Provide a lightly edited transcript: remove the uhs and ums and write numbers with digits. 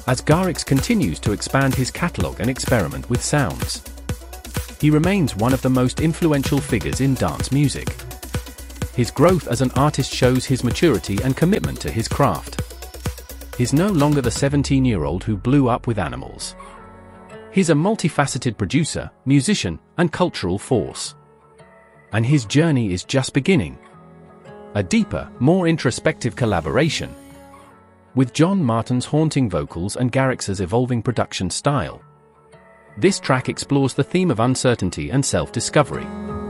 as Garrix continues to expand his catalog and experiment with sounds. He remains one of the most influential figures in dance music. His growth as an artist shows his maturity and commitment to his craft. He's no longer the 17-year-old who blew up with Animals. He's a multifaceted producer, musician, and cultural force. And his journey is just beginning. A deeper, more introspective collaboration. With John Martin's haunting vocals and Garrix's evolving production style. This track explores the theme of uncertainty and self-discovery.